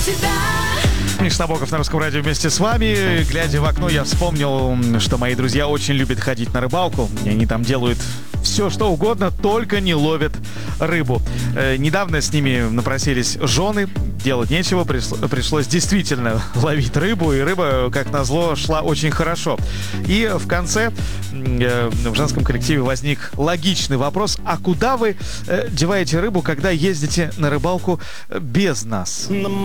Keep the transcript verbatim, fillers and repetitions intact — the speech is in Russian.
Миша Набоков на Русском радио вместе с вами. Глядя в окно, я вспомнил, что мои друзья очень любят ходить на рыбалку. И они там делают все, что угодно, только не ловят рыбу. Э, недавно с ними напросились жены. Делать нечего, пришло, пришлось действительно ловить рыбу. И рыба, как назло, шла очень хорошо. И в конце э, в женском коллективе возник логичный вопрос: а куда вы э, деваете рыбу, когда ездите на рыбалку без нас?